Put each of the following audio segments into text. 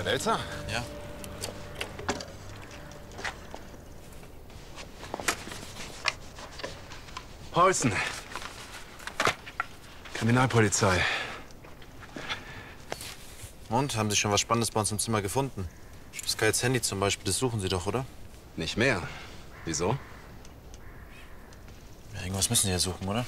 Wälzer? Ja. Paulsen. Kriminalpolizei. Und? Haben Sie schon was Spannendes bei uns im Zimmer gefunden? Skys Handy zum Beispiel, das suchen Sie doch, oder? Nicht mehr. Wieso? Ja, irgendwas müssen Sie ja suchen, oder?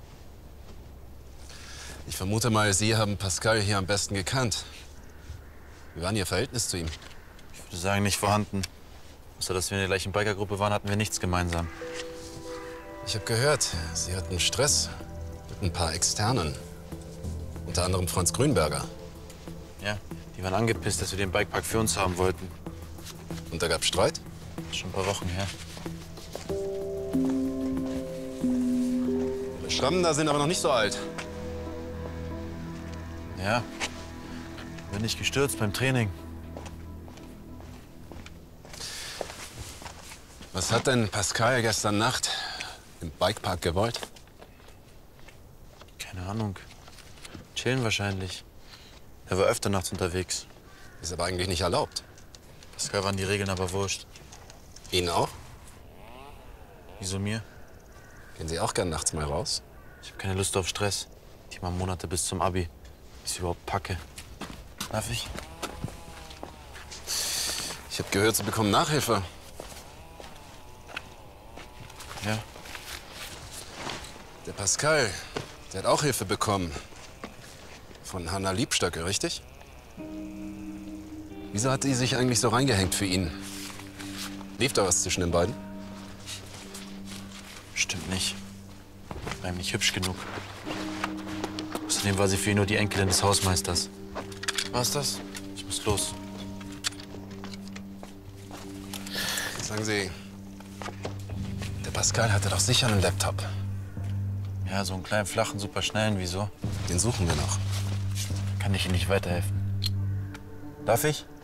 Ich vermute mal, Sie haben Pascal hier am besten gekannt. Wie war denn Ihr Verhältnis zu ihm? Ich würde sagen, nicht vorhanden. Außer dass wir in der gleichen Bikergruppe waren, hatten wir nichts gemeinsam. Ich habe gehört, Sie hatten Stress mit ein paar Externen. Unter anderem Franz Grünberger. Ja, die waren angepisst, dass wir den Bikepark für uns haben wollten. Und da gab's Streit? Das ist schon ein paar Wochen her. Die Schrammen da sind aber noch nicht so alt. Ja, bin nicht gestürzt beim Training. Was hat denn Pascal gestern Nacht im Bikepark gewollt? Keine Ahnung. Chillen wahrscheinlich. Er war öfter nachts unterwegs. Ist aber eigentlich nicht erlaubt. Pascal waren die Regeln aber wurscht. Ihnen auch? Wieso mir? Gehen Sie auch gern nachts mal raus? Ich habe keine Lust auf Stress. Die mal Monate bis zum Abi. Bis ich überhaupt packe. Darf ich? Ich habe gehört, Sie bekommen Nachhilfe. Ja. Der Pascal, der hat auch Hilfe bekommen. Von Hanna Liebstöcke, richtig? Wieso hat die sich eigentlich so reingehängt für ihn? Lief da was zwischen den beiden? Stimmt nicht. War ihm nicht hübsch genug. Außerdem war sie für ihn nur die Enkelin des Hausmeisters. War's das? Ich muss los. Sagen Sie, der Pascal hatte doch sicher einen Laptop. Ja, so einen kleinen, flachen, super schnellen. Wieso? Den suchen wir noch. Kann ich Ihnen nicht weiterhelfen. Darf ich?